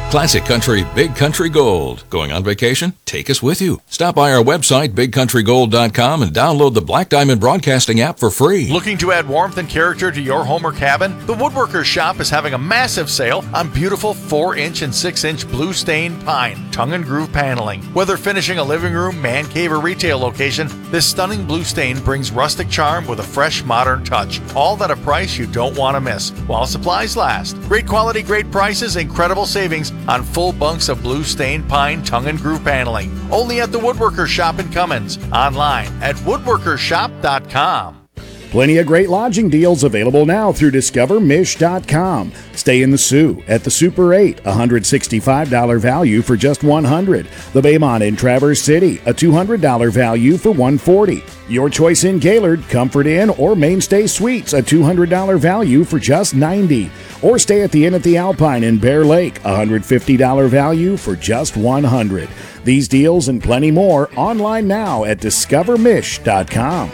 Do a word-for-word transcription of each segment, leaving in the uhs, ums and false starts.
Classic Country Big Country Gold. Going on vacation? Take us with you. Stop by our website, big country gold dot com, and download the Black Diamond Broadcasting app for free. Looking to add warmth and character to your home or cabin? The Woodworkers Shop is having a massive sale on beautiful four inch and six inch blue stained pine tongue and groove paneling. Whether finishing a living room, man cave, or retail location, this stunning blue stain brings rustic charm with a fresh, modern touch. All at a price you don't want to miss, while supplies last. Great quality, great prices, incredible savings on full bunks of blue stained pine tongue and groove paneling. Only at the Woodworkers Shop in Cummins. Online at woodworkers shop dot com. Plenty of great lodging deals available now through discover mish dot com. Stay in the Sioux at the Super eight, one hundred sixty-five dollars value for just one hundred dollars. The Baymont in Traverse City, a two hundred dollars value for one hundred forty dollars. Your choice in Gaylord, Comfort Inn, or Mainstay Suites, a two hundred dollars value for just ninety dollars. Or stay at the Inn at the Alpine in Bear Lake, one hundred fifty dollars value for just one hundred dollars. These deals and plenty more online now at discover mish dot com.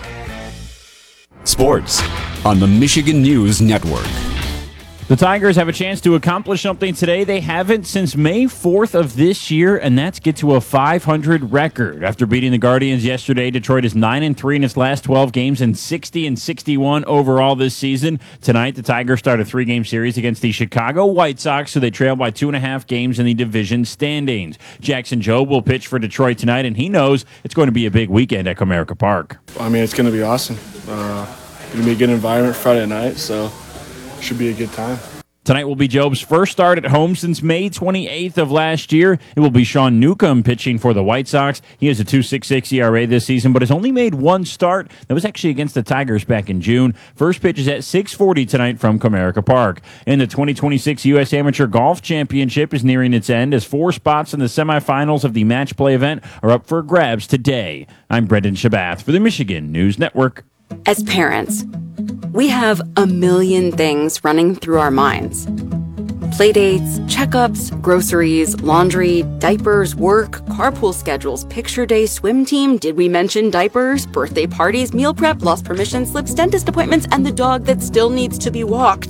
Sports on the Michigan News Network. The Tigers have a chance to accomplish something today they haven't since May fourth of this year, and that's get to a five hundred record. After beating the Guardians yesterday, Detroit is nine and three in its last twelve games and sixty and sixty-one overall this season. Tonight, the Tigers start a three-game series against the Chicago White Sox, who they trail by two and a half games in the division standings. Jackson Jobe will pitch for Detroit tonight, and he knows it's going to be a big weekend at Comerica Park. I mean, it's going to be awesome. Uh, it's going to be a good environment Friday night, so should be a good time. Tonight will be Jobe's first start at home since May twenty-eighth of last year. It will be Sean Newcomb pitching for the White Sox. He has a two point six six E R A this season, but has only made one start. That was actually against the Tigers back in June. First pitch is at six forty tonight from Comerica Park. And the twenty twenty-six U S Amateur Golf Championship is nearing its end as four spots in the semifinals of the match play event are up for grabs today. I'm Brendan Shabath for the Michigan News Network. As parents, we have a million things running through our minds. Playdates, checkups, groceries, laundry, diapers, work, carpool schedules, picture day, swim team, did we mention diapers, birthday parties, meal prep, lost permission slips, dentist appointments, and the dog that still needs to be walked.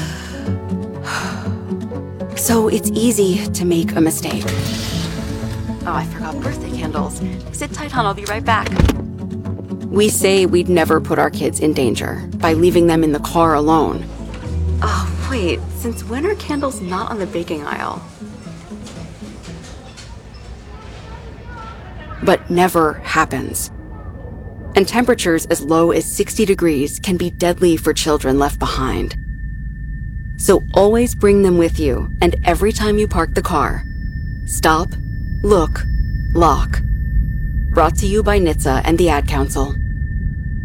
So it's easy to make a mistake. Oh, I forgot birthday candles. Sit tight, hon, I'll be right back. We say we'd never put our kids in danger by leaving them in the car alone. Oh, wait, since when are candles not on the baking aisle? But never happens. And temperatures as low as sixty degrees can be deadly for children left behind. So always bring them with you, and every time you park the car, stop, look, lock. Brought to you by N H T S A and the Ad Council.